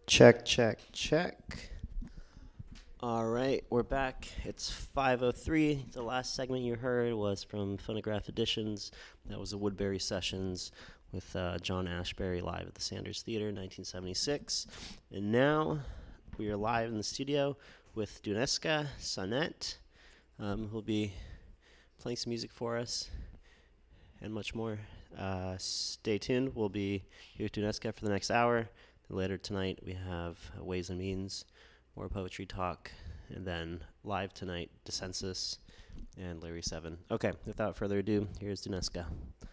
Check, check, check. All right, we're back. It's 5:03. The last segment you heard was from Phonograph Editions. That was the Woodbury Sessions with John Ashbery live at the Sanders Theater in 1976. And now we are live in the studio with Duneska Sonnet, who'll be playing some music for us and much more. Stay tuned. We'll be here with Duneska for the next hour. Later tonight, we have Ways and Means, more poetry talk, and then live tonight, Dissensus and Larry Seven. Okay, without further ado, here's Duneska.